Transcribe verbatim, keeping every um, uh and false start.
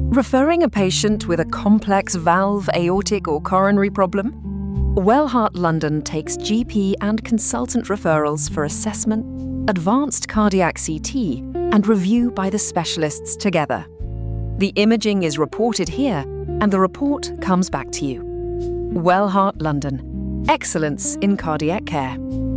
Referring a patient with a complex valve, aortic or coronary problem? Wellheart London takes G P and consultant referrals for assessment, advanced cardiac C T, and review by the specialists together. The imaging is reported here, and the report comes back to you. Wellheart London. Excellence in cardiac care.